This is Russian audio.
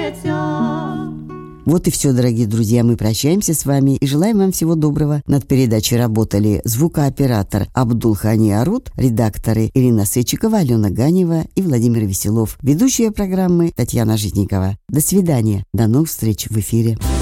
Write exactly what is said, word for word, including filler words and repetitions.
цветет. Вот и все, дорогие друзья, мы прощаемся с вами и желаем вам всего доброго. Над передачей работали звукооператор Абдулхани Арут, редакторы Ирина Сычикова, Алена Ганева и Владимир Веселов. Ведущая программы Татьяна Житникова. До свидания, до новых встреч в эфире.